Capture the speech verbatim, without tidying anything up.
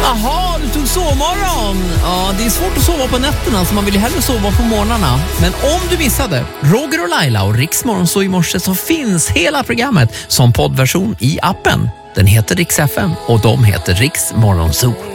Jaha, du tog sovmorgon. Ja, det är svårt att sova på nätterna så man vill ju hellre sova på morgnarna. Men om du missade Roger och Laila och Riks Morgonzoo i morse så finns hela programmet som poddversion i appen. Den heter Riks F M och de heter Riks Morgonzoo.